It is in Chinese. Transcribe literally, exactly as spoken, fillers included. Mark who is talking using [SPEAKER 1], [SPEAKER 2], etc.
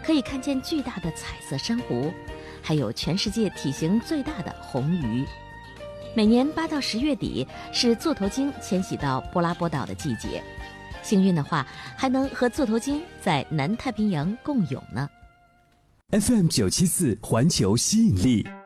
[SPEAKER 1] 可以看见巨大的彩色珊瑚，还有全世界体型最大的红鱼。每年八到十月底是座头鲸迁徙到波拉波岛的季节，幸运的话还能和座头鲸在南太平洋共泳呢。
[SPEAKER 2] F M 九七四环球吸引力。